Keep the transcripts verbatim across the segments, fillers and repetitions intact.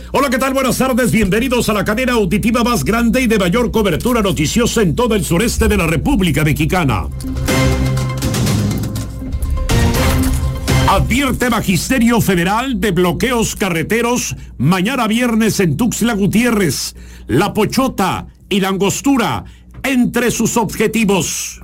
Hola, ¿qué tal? Buenas tardes, bienvenidos a la cadena auditiva más grande y de mayor cobertura noticiosa en todo el sureste de la República Mexicana. Advierte Magisterio Federal de bloqueos carreteros mañana viernes en Tuxtla Gutiérrez. La Pochota y la Angostura entre sus objetivos.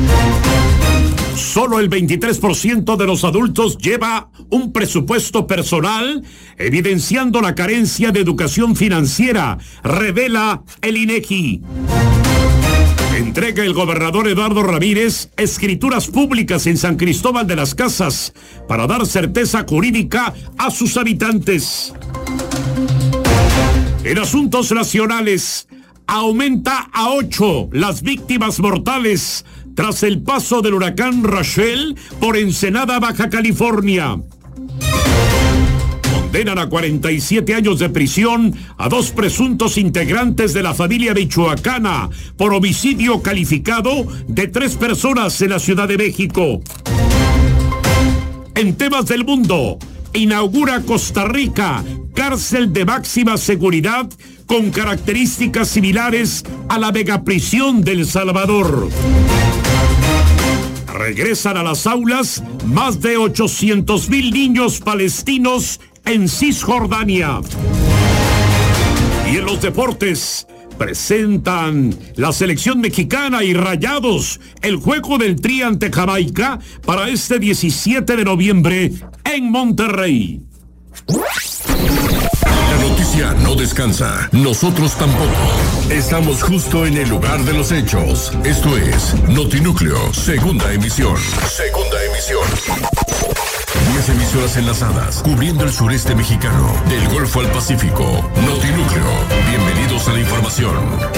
Solo el veintitrés por ciento de los adultos lleva un presupuesto personal, evidenciando la carencia de educación financiera, revela el INEGI. Entrega el gobernador Eduardo Ramírez escrituras públicas en San Cristóbal de las Casas para dar certeza jurídica a sus habitantes. En asuntos nacionales, aumenta a ocho las víctimas mortales tras el paso del huracán Rachel por Ensenada, Baja California. Condenan a cuarenta y siete años de prisión a dos presuntos integrantes de la familia michoacana por homicidio calificado de tres personas en la Ciudad de México. En temas del mundo, inaugura Costa Rica cárcel de máxima seguridad con características similares a la megaprisión de El Salvador. Regresan a las aulas más de ochocientos mil niños palestinos en Cisjordania. Y en los deportes, presentan la selección mexicana y Rayados el juego del Tri ante Jamaica para este diecisiete de noviembre en Monterrey. La noticia no descansa, nosotros tampoco. Estamos justo en el lugar de los hechos. Esto es Notinúcleo, segunda emisión. Segunda emisión. Diez emisoras enlazadas, cubriendo el sureste mexicano, del Golfo al Pacífico. Notinúcleo, bienvenidos a la información.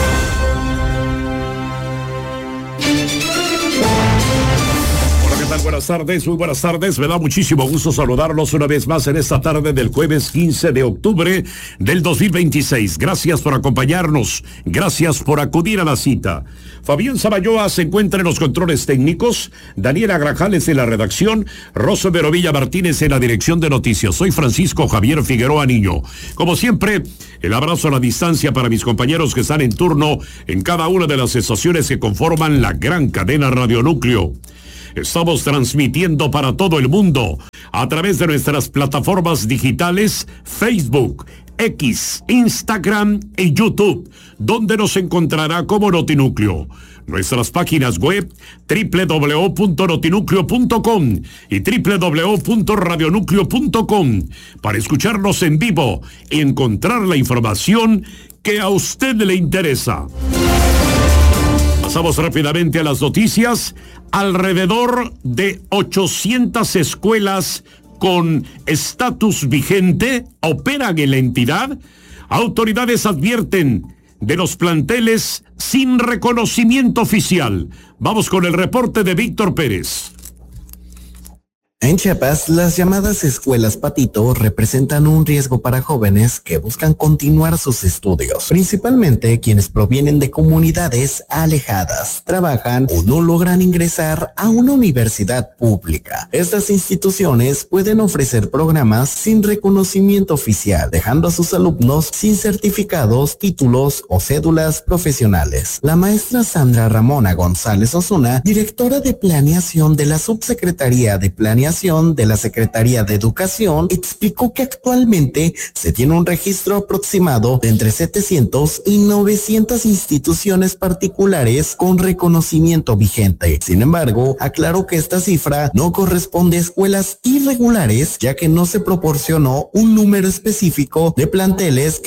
Buenas tardes, muy buenas tardes. Me da muchísimo gusto saludarlos una vez más en esta tarde del jueves quince de octubre del dos mil veintiséis. Gracias por acompañarnos, gracias por acudir a la cita. Fabián Samayoa se encuentra en los controles técnicos, Daniela Grajales en la redacción, Rosso Verovilla Martínez en la dirección de noticias. Soy Francisco Javier Figueroa Niño. Como siempre, el abrazo a la distancia para mis compañeros que están en turno en cada una de las estaciones que conforman la gran cadena Radionúcleo. Estamos transmitiendo para todo el mundo a través de nuestras plataformas digitales Facebook, X, Instagram y YouTube, donde nos encontrará como Notinúcleo. Nuestras páginas web doble u doble u doble u punto notinúcleo punto com y doble u doble u doble u punto radionúcleo punto com para escucharnos en vivo y encontrar la información que a usted le interesa. Pasamos rápidamente a las noticias. Alrededor de ochocientas escuelas con estatus vigente operan en la entidad. Autoridades advierten de los planteles sin reconocimiento oficial. Vamos con el reporte de Víctor Pérez. En Chiapas, las llamadas escuelas patito representan un riesgo para jóvenes que buscan continuar sus estudios, principalmente quienes provienen de comunidades alejadas, trabajan o no logran ingresar a una universidad pública. Estas instituciones pueden ofrecer programas sin reconocimiento oficial, dejando a sus alumnos sin certificados, títulos o cédulas profesionales. La maestra Sandra Ramona González Osuna, directora de planeación de la Subsecretaría de Planeación de la Secretaría de Educación, explicó que actualmente se tiene un registro aproximado de entre setecientas y novecientas instituciones particulares con reconocimiento vigente. Sin embargo, aclaró que esta cifra no corresponde a escuelas irregulares, ya que no se proporcionó un número específico de planteles que